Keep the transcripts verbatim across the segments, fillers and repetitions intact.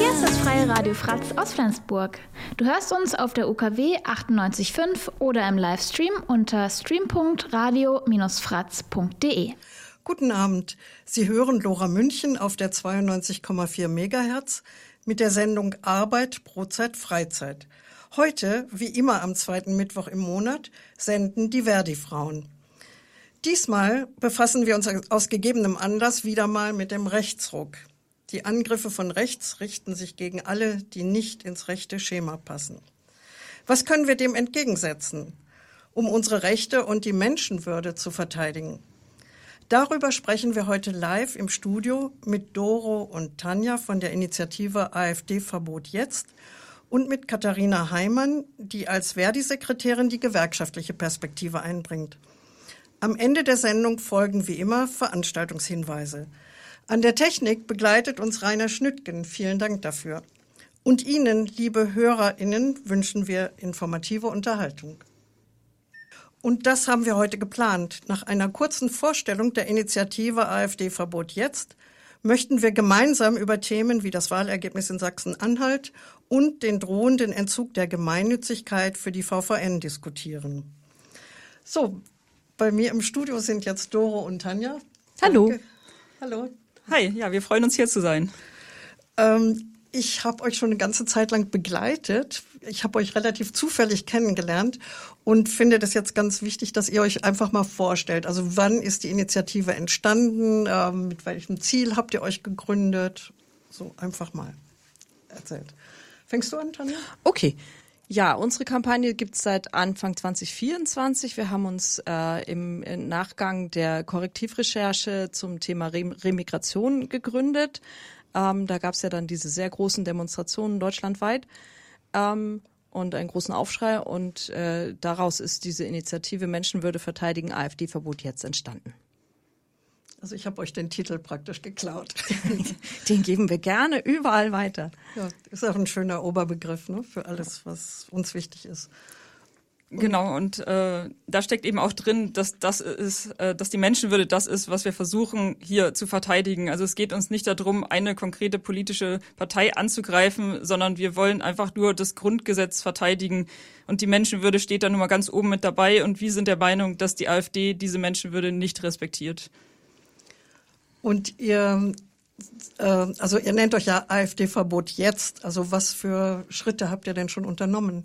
Hier ist das Freie Radio Fratz aus Flensburg. Du hörst uns auf der U K W achtundneunzig Komma fünf oder im Livestream unter stream punkt radio Bindestrich fratz punkt de. Guten Abend. Sie hören Lora München auf der zweiundneunzig Komma vier Megahertz mit der Sendung Arbeit, Brotzeit, Freizeit. Heute, wie immer am zweiten Mittwoch im Monat, senden die Verdi-Frauen. Diesmal befassen wir uns aus gegebenem Anlass wieder mal mit dem Rechtsruck. Die Angriffe von rechts richten sich gegen alle, die nicht ins rechte Schema passen. Was können wir dem entgegensetzen, um unsere Rechte und die Menschenwürde zu verteidigen? Darüber sprechen wir heute live im Studio mit Doro und Tanja von der Initiative AfD Verbot jetzt und mit Katharina Heimann, die als Verdi-Sekretärin die gewerkschaftliche Perspektive einbringt. Am Ende der Sendung folgen wie immer Veranstaltungshinweise. An der Technik begleitet uns Rainer Schnüttgen. Vielen Dank dafür. Und Ihnen, liebe HörerInnen, wünschen wir informative Unterhaltung. Und das haben wir heute geplant. Nach einer kurzen Vorstellung der Initiative AfD Verbot jetzt möchten wir gemeinsam über Themen wie das Wahlergebnis in Sachsen-Anhalt und den drohenden Entzug der Gemeinnützigkeit für die V V N diskutieren. So, bei mir im Studio sind jetzt Doro und Tanja. Hallo. Danke. Hallo. Hi, ja, wir freuen uns hier zu sein. Ähm, ich habe euch schon eine ganze Zeit lang begleitet. Ich habe euch relativ zufällig kennengelernt und finde das jetzt ganz wichtig, dass ihr euch einfach mal vorstellt. Also wann ist die Initiative entstanden? Ähm, mit welchem Ziel habt ihr euch gegründet? So einfach mal erzählt. Fängst du an, Tanja? Okay. Ja, unsere Kampagne gibt's seit Anfang zwanzig vierundzwanzig. Wir haben uns äh, im, im Nachgang der Korrektivrecherche zum Thema Rem- Remigration gegründet. Ähm, da gab's ja dann diese sehr großen Demonstrationen deutschlandweit ähm, und einen großen Aufschrei. Und äh, daraus ist diese Initiative Menschenwürde verteidigen, AfD Verbot jetzt entstanden. Also ich habe euch den Titel praktisch geklaut. Den geben wir gerne überall weiter. Ja, ist auch ein schöner Oberbegriff, ne, für alles, was uns wichtig ist. Und genau, und äh, da steckt eben auch drin, dass das ist, äh, dass die Menschenwürde das ist, was wir versuchen hier zu verteidigen. Also es geht uns nicht darum, eine konkrete politische Partei anzugreifen, sondern wir wollen einfach nur das Grundgesetz verteidigen. Und die Menschenwürde steht da nun mal ganz oben mit dabei. Und wir sind der Meinung, dass die AfD diese Menschenwürde nicht respektiert. Und ihr, äh, also ihr nennt euch ja AfD Verbot jetzt. Also was für Schritte habt ihr denn schon unternommen?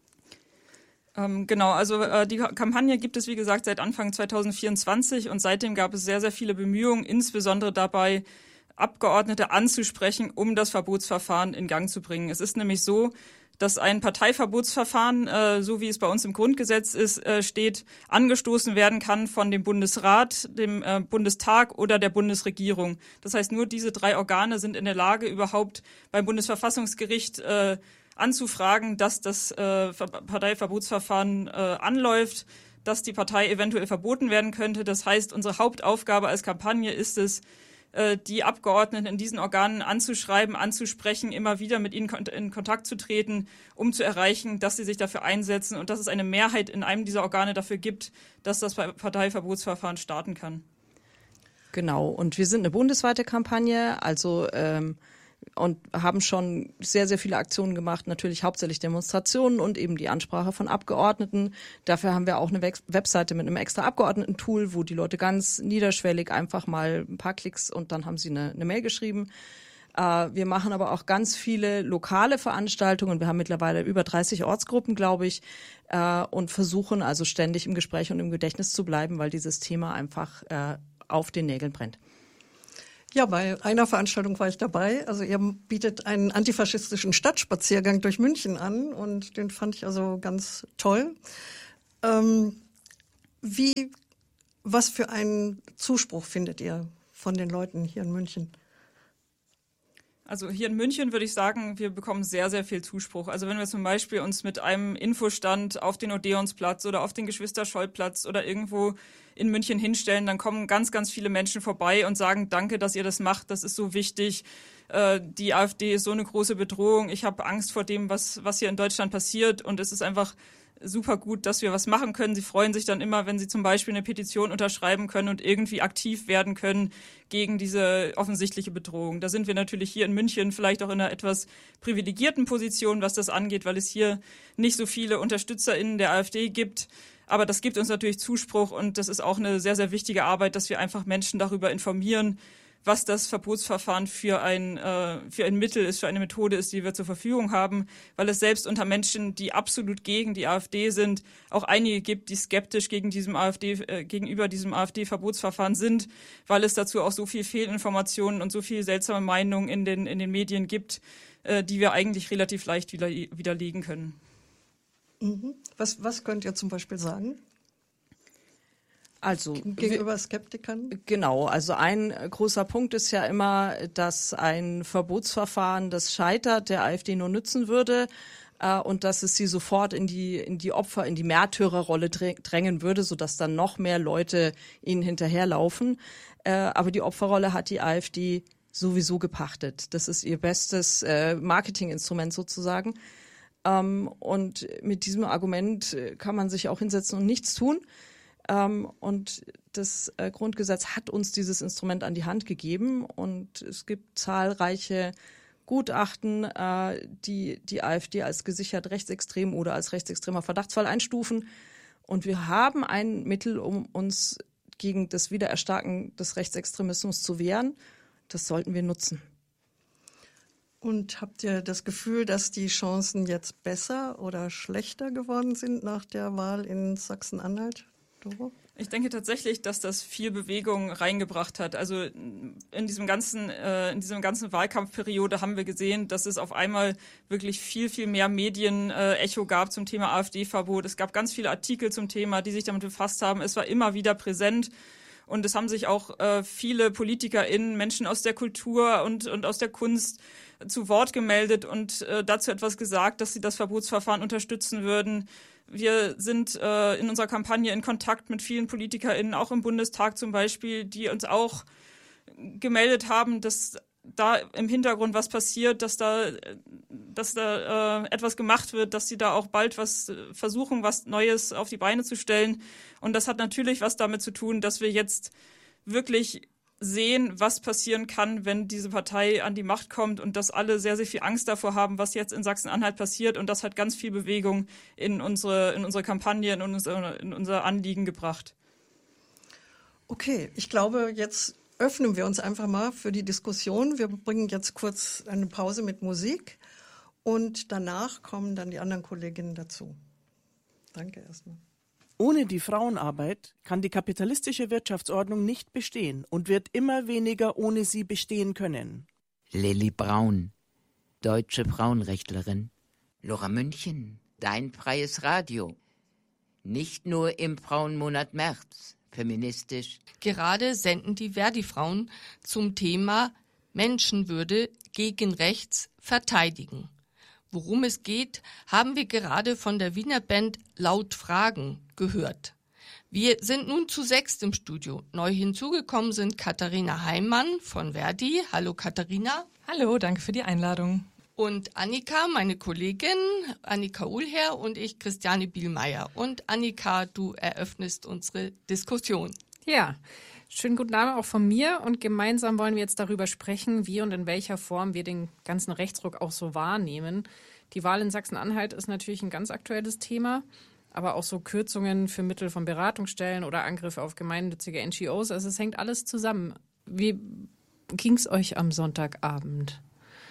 Ähm, genau, also äh, die Kampagne gibt es, wie gesagt, seit Anfang zwanzig vierundzwanzig und seitdem gab es sehr, sehr viele Bemühungen, insbesondere dabei, Abgeordnete anzusprechen, um das Verbotsverfahren in Gang zu bringen. Es ist nämlich so, dass ein Parteiverbotsverfahren, äh, so wie es bei uns im Grundgesetz ist, äh, steht, angestoßen werden kann von dem Bundesrat, dem äh, Bundestag oder der Bundesregierung. Das heißt, nur diese drei Organe sind in der Lage, überhaupt beim Bundesverfassungsgericht äh, anzufragen, dass das äh, Parteiverbotsverfahren äh, anläuft, dass die Partei eventuell verboten werden könnte. Das heißt, unsere Hauptaufgabe als Kampagne ist es, die Abgeordneten in diesen Organen anzuschreiben, anzusprechen, immer wieder mit ihnen in Kontakt zu treten, um zu erreichen, dass sie sich dafür einsetzen und dass es eine Mehrheit in einem dieser Organe dafür gibt, dass das Parteiverbotsverfahren starten kann. Genau, und wir sind eine bundesweite Kampagne, also ähm, und haben schon sehr, sehr viele Aktionen gemacht, natürlich hauptsächlich Demonstrationen und eben die Ansprache von Abgeordneten. Dafür haben wir auch eine Webseite mit einem extra Abgeordnetentool, wo die Leute ganz niederschwellig einfach mal ein paar Klicks und dann haben sie eine, eine Mail geschrieben. Äh, wir machen aber auch ganz viele lokale Veranstaltungen. Wir haben mittlerweile über dreißig Ortsgruppen, glaube ich, äh, und versuchen also ständig im Gespräch und im Gedächtnis zu bleiben, weil dieses Thema einfach äh, auf den Nägeln brennt. Ja, bei einer Veranstaltung war ich dabei. Also ihr bietet einen antifaschistischen Stadtspaziergang durch München an und den fand ich also ganz toll. Ähm, wie, was für einen Zuspruch findet ihr von den Leuten hier in München? Also hier in München würde ich sagen, wir bekommen sehr, sehr viel Zuspruch. Also wenn wir zum Beispiel uns mit einem Infostand auf den Odeonsplatz oder auf den Geschwister-Scholl-Platz oder irgendwo in München hinstellen, dann kommen ganz, ganz viele Menschen vorbei und sagen, danke, dass ihr das macht, das ist so wichtig. Äh, die AfD ist so eine große Bedrohung. Ich habe Angst vor dem, was, was hier in Deutschland passiert und es ist einfach super gut, dass wir was machen können. Sie freuen sich dann immer, wenn sie zum Beispiel eine Petition unterschreiben können und irgendwie aktiv werden können gegen diese offensichtliche Bedrohung. Da sind wir natürlich hier in München vielleicht auch in einer etwas privilegierten Position, was das angeht, weil es hier nicht so viele UnterstützerInnen der AfD gibt. Aber das gibt uns natürlich Zuspruch und das ist auch eine sehr, sehr wichtige Arbeit, dass wir einfach Menschen darüber informieren, was das Verbotsverfahren für ein, äh, für ein Mittel ist, für eine Methode ist, die wir zur Verfügung haben, weil es selbst unter Menschen, die absolut gegen die AfD sind, auch einige gibt, die skeptisch gegen diesem AfD, äh, gegenüber diesem AfD-Verbotsverfahren sind, weil es dazu auch so viel Fehlinformationen und so viel seltsame Meinungen in den, in den Medien gibt, äh, die wir eigentlich relativ leicht wieder, widerlegen können. Mhm. Was, was könnt ihr zum Beispiel sagen? Also gegenüber Skeptikern? Genau, also ein großer Punkt ist ja immer, dass ein Verbotsverfahren, das scheitert, der AfD nur nützen würde äh, und dass es sie sofort in die in die Opfer, in die Märtyrerrolle drängen würde, sodass dann noch mehr Leute ihnen hinterherlaufen. Äh, aber die Opferrolle hat die AfD sowieso gepachtet. Das ist ihr bestes äh, Marketinginstrument sozusagen. Ähm, und mit diesem Argument kann man sich auch hinsetzen und nichts tun. Um, und das äh, Grundgesetz hat uns dieses Instrument an die Hand gegeben und es gibt zahlreiche Gutachten, äh, die die AfD als gesichert rechtsextrem oder als rechtsextremer Verdachtsfall einstufen. Und wir haben ein Mittel, um uns gegen das Wiedererstarken des Rechtsextremismus zu wehren. Das sollten wir nutzen. Und habt ihr das Gefühl, dass die Chancen jetzt besser oder schlechter geworden sind nach der Wahl in Sachsen-Anhalt? Doro? Ich denke tatsächlich, dass das viel Bewegung reingebracht hat. Also in diesem ganzen, äh, in diesem ganzen Wahlkampfperiode haben wir gesehen, dass es auf einmal wirklich viel, viel mehr Medienecho gab zum Thema AfD-Verbot. Es gab ganz viele Artikel zum Thema, die sich damit befasst haben. Es war immer wieder präsent. Und es haben sich auch äh, viele PolitikerInnen, Menschen aus der Kultur und, und aus der Kunst zu Wort gemeldet und äh, dazu etwas gesagt, dass sie das Verbotsverfahren unterstützen würden. Wir sind äh, in unserer Kampagne in Kontakt mit vielen PolitikerInnen, auch im Bundestag zum Beispiel, die uns auch gemeldet haben, dass da im Hintergrund was passiert, dass da, dass da äh, etwas gemacht wird, dass sie da auch bald was äh, versuchen, was Neues auf die Beine zu stellen. Und das hat natürlich was damit zu tun, dass wir jetzt wirklich sehen, was passieren kann, wenn diese Partei an die Macht kommt und dass alle sehr, sehr viel Angst davor haben, was jetzt in Sachsen-Anhalt passiert. Und das hat ganz viel Bewegung in unsere, in unsere Kampagne, in unser, in unser Anliegen gebracht. Okay, ich glaube, jetzt öffnen wir uns einfach mal für die Diskussion. Wir bringen jetzt kurz eine Pause mit Musik und danach kommen dann die anderen Kolleginnen dazu. Danke erstmal. Ohne die Frauenarbeit kann die kapitalistische Wirtschaftsordnung nicht bestehen und wird immer weniger ohne sie bestehen können. Lilly Braun, deutsche Frauenrechtlerin. Lora München, dein freies Radio. Nicht nur im Frauenmonat März, feministisch. Gerade senden die Verdi-Frauen zum Thema Menschenwürde gegen Rechts verteidigen. Worum es geht, haben wir gerade von der Wiener Band Laut Fragen gehört. Wir sind nun zu sechst im Studio. Neu hinzugekommen sind Katharina Heimann von Verdi. Hallo Katharina. Hallo, danke für die Einladung. Und Annika, meine Kollegin, Annika Uhlherr und ich, Christiane Bielmeier. Und Annika, du eröffnest unsere Diskussion. Ja, schönen guten Abend auch von mir und gemeinsam wollen wir jetzt darüber sprechen, wie und in welcher Form wir den ganzen Rechtsruck auch so wahrnehmen. Die Wahl in Sachsen-Anhalt ist natürlich ein ganz aktuelles Thema, aber auch so Kürzungen für Mittel von Beratungsstellen oder Angriffe auf gemeinnützige N G Os, also es hängt alles zusammen. Wie ging es euch am Sonntagabend,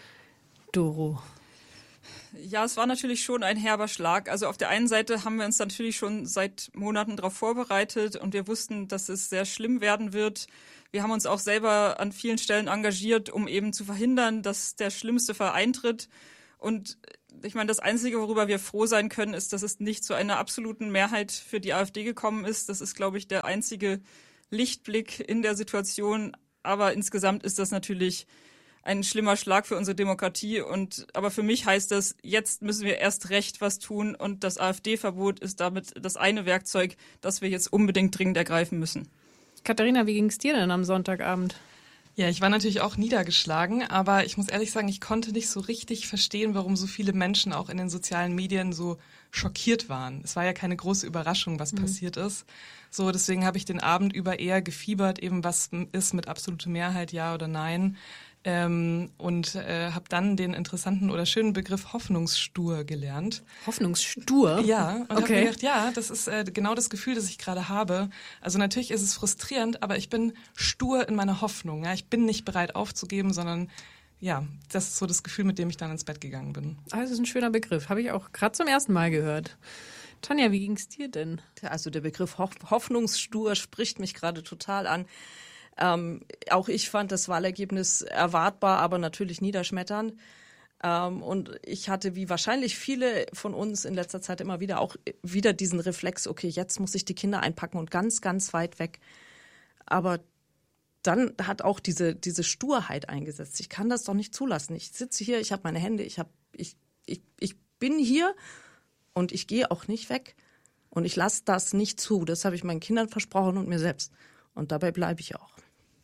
Doro? Ja, es war natürlich schon ein herber Schlag. Also auf der einen Seite haben wir uns natürlich schon seit Monaten darauf vorbereitet und wir wussten, dass es sehr schlimm werden wird. Wir haben uns auch selber an vielen Stellen engagiert, um eben zu verhindern, dass der schlimmste Fall eintritt. Und ich meine, das Einzige, worüber wir froh sein können, ist, dass es nicht zu einer absoluten Mehrheit für die AfD gekommen ist. Das ist, glaube ich, der einzige Lichtblick in der Situation. Aber insgesamt ist das natürlich ein schlimmer Schlag für unsere Demokratie. Und aber für mich heißt das, jetzt müssen wir erst recht was tun. Und das AfD-Verbot ist damit das eine Werkzeug, das wir jetzt unbedingt dringend ergreifen müssen. Katharina, wie ging es dir denn am Sonntagabend? Ja, ich war natürlich auch niedergeschlagen, aber ich muss ehrlich sagen, ich konnte nicht so richtig verstehen, warum so viele Menschen auch in den sozialen Medien so schockiert waren. Es war ja keine große Überraschung, was mhm. passiert ist. So, deswegen habe ich den Abend über eher gefiebert, eben was ist mit absolute Mehrheit, ja oder nein. Ähm, und äh, habe dann den interessanten oder schönen Begriff Hoffnungsstur gelernt. Hoffnungsstur? Ja, und okay. habe mir gedacht, ja, das ist äh, genau das Gefühl, das ich gerade habe. Also natürlich ist es frustrierend, aber ich bin stur in meiner Hoffnung. Ja? Ich bin nicht bereit aufzugeben, sondern ja, das ist so das Gefühl, mit dem ich dann ins Bett gegangen bin. Ah, das ist ein schöner Begriff, habe ich auch gerade zum ersten Mal gehört. Tanja, wie ging's dir denn? Also der Begriff Ho- Hoffnungsstur spricht mich gerade total an. Ähm, auch ich fand das Wahlergebnis erwartbar, aber natürlich niederschmetternd. Ähm, und ich hatte, wie wahrscheinlich viele von uns in letzter Zeit immer wieder, auch wieder diesen Reflex, okay, jetzt muss ich die Kinder einpacken und ganz, ganz weit weg. Aber dann hat auch diese, diese Sturheit eingesetzt. Ich kann das doch nicht zulassen. Ich sitze hier, ich habe meine Hände, ich, hab, ich, ich, ich bin hier und ich gehe auch nicht weg. Und ich lasse das nicht zu. Das habe ich meinen Kindern versprochen und mir selbst. Und dabei bleibe ich auch.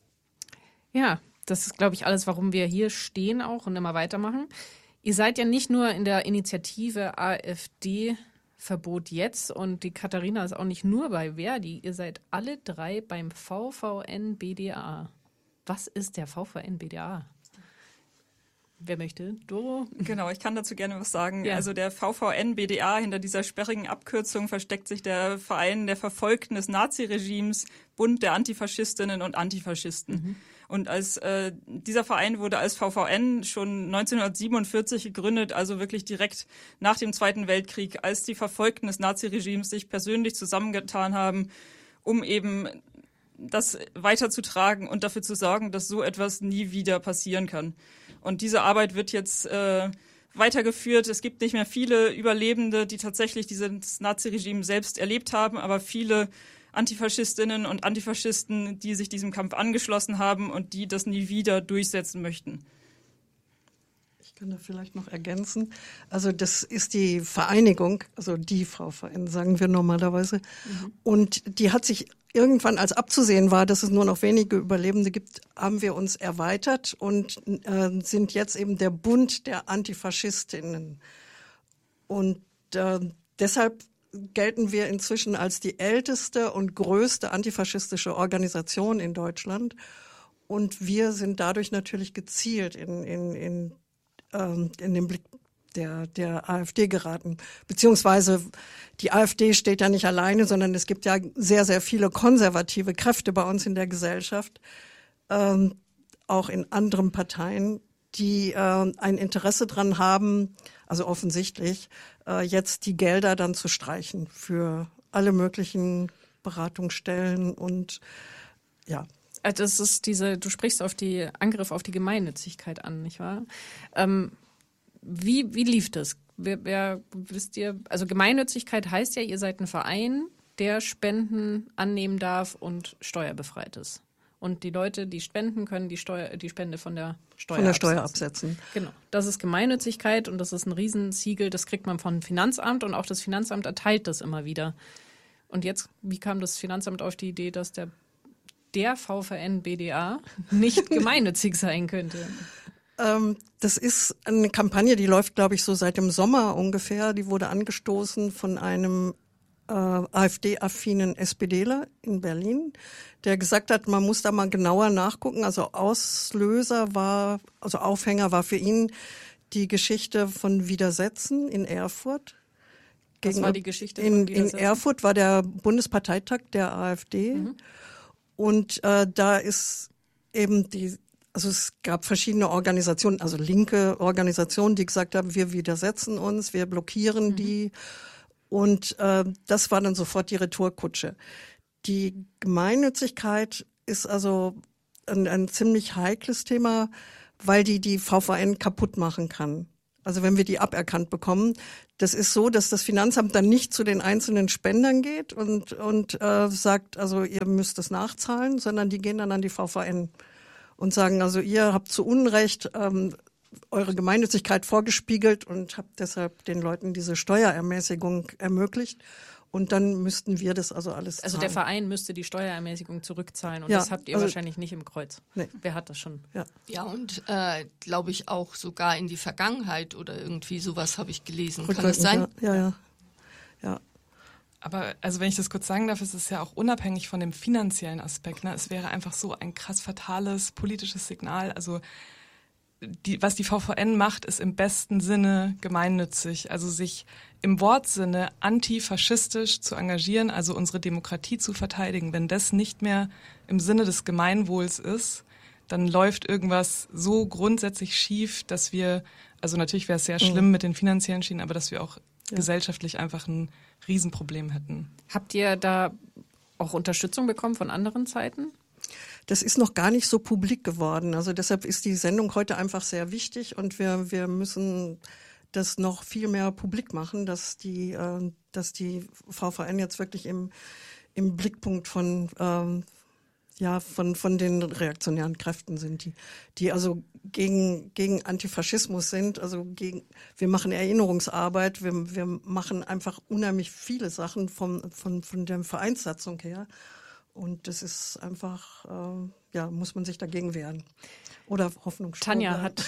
Ja, das ist, glaube ich, alles, warum wir hier stehen auch und immer weitermachen. Ihr seid ja nicht nur in der Initiative AfD Verbot jetzt und die Katharina ist auch nicht nur bei Verdi. Ihr seid alle drei beim V V N B D A. Was ist der V V N B D A? Wer möchte? Doro? Genau, ich kann dazu gerne was sagen. Ja. Also der V V N B D A, hinter dieser sperrigen Abkürzung versteckt sich der Verein der Verfolgten des Naziregimes, Bund der Antifaschistinnen und Antifaschisten. Mhm. Und als äh, dieser Verein wurde als V V N schon neunzehnhundertsiebenundvierzig gegründet, also wirklich direkt nach dem Zweiten Weltkrieg, als die Verfolgten des Naziregimes sich persönlich zusammengetan haben, um eben das weiterzutragen und dafür zu sorgen, dass so etwas nie wieder passieren kann. Und diese Arbeit wird jetzt äh, weitergeführt. Es gibt nicht mehr viele Überlebende, die tatsächlich dieses Naziregime selbst erlebt haben, aber viele Antifaschistinnen und Antifaschisten, die sich diesem Kampf angeschlossen haben und die das nie wieder durchsetzen möchten. Ich kann da vielleicht noch ergänzen. Also das ist die Vereinigung, also die V V N, sagen wir normalerweise. Mhm. Und die hat sich irgendwann, als abzusehen war, dass es nur noch wenige Überlebende gibt, haben wir uns erweitert und äh, sind jetzt eben der Bund der Antifaschistinnen. Und äh, deshalb gelten wir inzwischen als die älteste und größte antifaschistische Organisation in Deutschland. Und wir sind dadurch natürlich gezielt in, in, in, ähm, in den Blick der, der AfD geraten. Beziehungsweise die AfD steht ja nicht alleine, sondern es gibt ja sehr, sehr viele konservative Kräfte bei uns in der Gesellschaft, ähm, auch in anderen Parteien, die äh, ein Interesse dran haben, also offensichtlich, äh, jetzt die Gelder dann zu streichen für alle möglichen Beratungsstellen und ja. Also es ist diese, du sprichst auf die Angriff auf die Gemeinnützigkeit an, nicht wahr? Ähm, wie, wie lief das? Wer, wer, wisst ihr, also Gemeinnützigkeit heißt ja, ihr seid ein Verein, der Spenden annehmen darf und steuerbefreit ist. Und die Leute, die spenden, können die Steuer, die Spende von der Steuer Von der absetzen. Steuer absetzen. Genau. Das ist Gemeinnützigkeit und das ist ein Riesensiegel. Das kriegt man vom Finanzamt und auch das Finanzamt erteilt das immer wieder. Und jetzt, wie kam das Finanzamt auf die Idee, dass der, der V V N B D A nicht gemeinnützig sein könnte? Ähm, das ist eine Kampagne, die läuft, glaube ich, so seit dem Sommer ungefähr. Die wurde angestoßen von einem äh, AfD-affinen SPDler in Berlin, der gesagt hat, man muss da mal genauer nachgucken. Also Auslöser war, also Aufhänger war für ihn die Geschichte von Widersetzen in Erfurt. Was war die Geschichte von in, Widersetzen? In Erfurt war der Bundesparteitag der AfD. Mhm. Und äh, da ist eben die, also es gab verschiedene Organisationen, also linke Organisationen, die gesagt haben, wir widersetzen uns, wir blockieren mhm. die. Und äh, das war dann sofort die Retourkutsche. Die Gemeinnützigkeit ist also ein, ein ziemlich heikles Thema, weil die die V V N kaputt machen kann. Also wenn wir die aberkannt bekommen, das ist so, dass das Finanzamt dann nicht zu den einzelnen Spendern geht und und äh, sagt, also ihr müsst es nachzahlen, sondern die gehen dann an die V V N und sagen, also ihr habt zu Unrecht ähm, eure Gemeinnützigkeit vorgespiegelt und habt deshalb den Leuten diese Steuerermäßigung ermöglicht. Und dann müssten wir das also alles Also zahlen. der Verein müsste die Steuerermäßigung zurückzahlen und Ja, das habt ihr also- wahrscheinlich nicht im Kreuz. Nee. Wer hat das schon? Ja. Ja, und äh, glaube ich auch sogar in die Vergangenheit oder irgendwie sowas habe ich gelesen. Kann das sein? Ja, ja, ja. ja. Aber also wenn ich das kurz sagen darf, ist es ja auch unabhängig von dem finanziellen Aspekt. Ne? Es wäre einfach so ein krass fatales politisches Signal. Also die, was die V V N macht, ist im besten Sinne gemeinnützig. Also sich im Wortsinne antifaschistisch zu engagieren, also unsere Demokratie zu verteidigen. Wenn das nicht mehr im Sinne des Gemeinwohls ist, dann läuft irgendwas so grundsätzlich schief, dass wir, also natürlich wäre es sehr schlimm Mhm. mit den finanziellen Schienen, aber dass wir auch Ja. gesellschaftlich einfach ein Riesenproblem hätten. Habt ihr da auch Unterstützung bekommen von anderen Seiten? Das ist noch gar nicht so publik geworden. Also deshalb ist die Sendung heute einfach sehr wichtig und wir, wir müssen das noch viel mehr publik machen, dass die, äh, dass die V V N jetzt wirklich im, im Blickpunkt von, ähm, ja, von, von den reaktionären Kräften sind, die, die also gegen, gegen Antifaschismus sind. Also gegen, wir machen Erinnerungsarbeit, wir, wir machen einfach unheimlich viele Sachen vom, von, von der Vereinssatzung her. Und das ist einfach, äh, ja, muss man sich dagegen wehren. Oder Hoffnung. Tanja hat...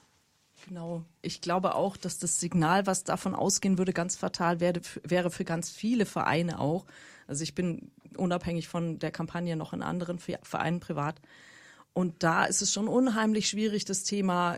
Genau. Ich glaube auch, dass das Signal, was davon ausgehen würde, ganz fatal wäre, wäre für ganz viele Vereine auch. Also ich bin unabhängig von der Kampagne noch in anderen Vereinen privat. Und da ist es schon unheimlich schwierig, das Thema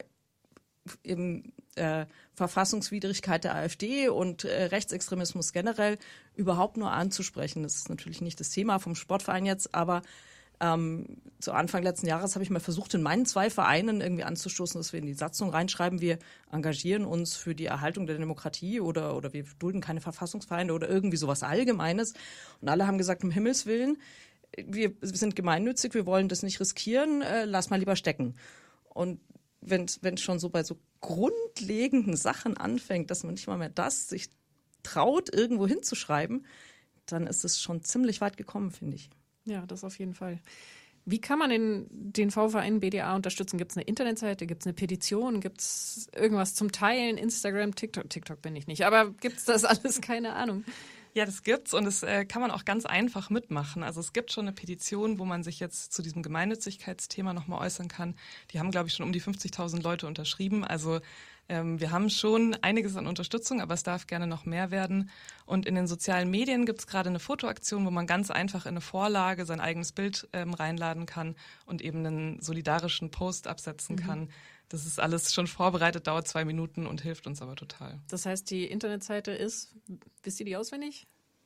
eben, äh, Verfassungswidrigkeit der AfD und äh, Rechtsextremismus generell überhaupt nur anzusprechen. Das ist natürlich nicht das Thema vom Sportverein jetzt, aber ähm, zu Anfang letzten Jahres habe ich mal versucht, in meinen zwei Vereinen irgendwie anzustoßen, dass wir in die Satzung reinschreiben, wir engagieren uns für die Erhaltung der Demokratie oder, oder wir dulden keine Verfassungsfeinde oder irgendwie sowas Allgemeines. Und alle haben gesagt, um Himmels Willen, wir sind gemeinnützig, wir wollen das nicht riskieren, äh, lass mal lieber stecken. Und wenn es schon so bei so grundlegenden Sachen anfängt, dass man nicht mal mehr das sich traut, irgendwo hinzuschreiben, dann ist es schon ziemlich weit gekommen, finde ich. Ja, das auf jeden Fall. Wie kann man den, den V V N B D A unterstützen? Gibt es eine Internetseite, gibt es eine Petition, gibt es irgendwas zum Teilen, Instagram, TikTok? TikTok bin ich nicht, aber gibt es das alles? Keine Ahnung. Ja, das gibt's und das äh, kann man auch ganz einfach mitmachen. Also es gibt schon eine Petition, wo man sich jetzt zu diesem Gemeinnützigkeitsthema nochmal äußern kann. Die haben, glaube ich, schon um die fünfzigtausend Leute unterschrieben. Also ähm, wir haben schon einiges an Unterstützung, aber es darf gerne noch mehr werden. Und in den sozialen Medien gibt's gerade eine Fotoaktion, wo man ganz einfach in eine Vorlage sein eigenes Bild ähm, reinladen kann und eben einen solidarischen Post absetzen mhm. kann. Das ist alles schon vorbereitet, dauert zwei Minuten und hilft uns aber total. Das heißt, die Internetseite ist, wisst ihr die auswendig?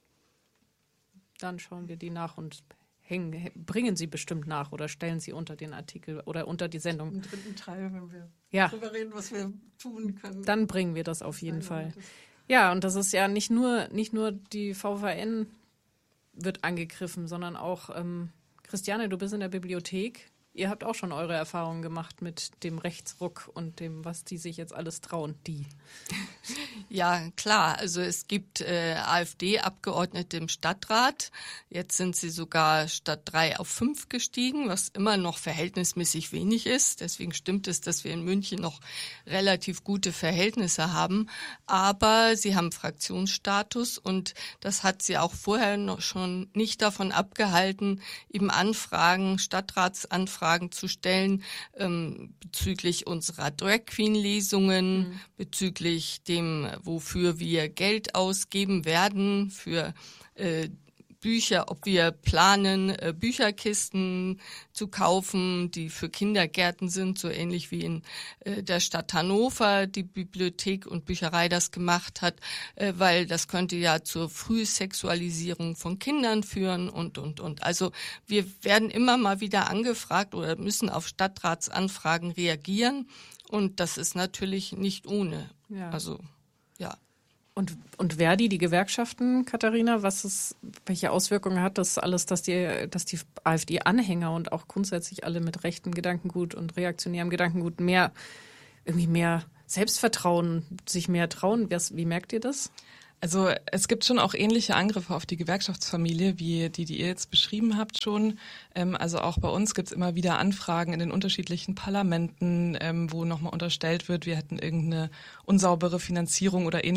Dann schauen wir die nach und hängen, bringen sie bestimmt nach oder stellen sie unter den Artikel oder unter die Sendung. Im dritten Teil, wenn wir ja. darüber reden, was wir tun können. Dann bringen wir das auf jeden Fall. Ja, und das ist ja nicht nur, nicht nur die V V N wird angegriffen, sondern auch, ähm, Christiane, du bist in der Bibliothek. Ihr habt auch schon eure Erfahrungen gemacht mit dem Rechtsruck und dem, was die sich jetzt alles trauen, die. Ja, klar. Also es gibt äh, AfD-Abgeordnete im Stadtrat. Jetzt sind sie sogar statt drei auf fünf gestiegen, was immer noch verhältnismäßig wenig ist. Deswegen stimmt es, dass wir in München noch relativ gute Verhältnisse haben. Aber sie haben Fraktionsstatus und das hat sie auch vorher noch schon nicht davon abgehalten, eben Anfragen, Stadtratsanfragen zu stellen ähm, bezüglich unserer Drag Queen Lesungen, mhm. bezüglich dem, wofür wir Geld ausgeben werden für äh, Bücher, ob wir planen, äh, Bücherkisten zu kaufen, die für Kindergärten sind, so ähnlich wie in äh, der Stadt Hannover die Bibliothek und Bücherei das gemacht hat, äh, weil das könnte ja zur Frühsexualisierung von Kindern führen und, und, und. Also wir werden immer mal wieder angefragt oder müssen auf Stadtratsanfragen reagieren und das ist natürlich nicht ohne. Ja. Also, ja. Und, und Verdi, die Gewerkschaften, Katharina, was ist, welche Auswirkungen hat das alles, dass die, dass die AfD-Anhänger und auch grundsätzlich alle mit rechtem Gedankengut und reaktionärem Gedankengut mehr, irgendwie mehr Selbstvertrauen, sich mehr trauen? Wie merkt ihr das? Also es gibt schon auch ähnliche Angriffe auf die Gewerkschaftsfamilie, wie die, die ihr jetzt beschrieben habt schon. Ähm, also auch bei uns gibt es immer wieder Anfragen in den unterschiedlichen Parlamenten, ähm, wo nochmal unterstellt wird, wir hätten irgendeine unsaubere Finanzierung oder ähnliches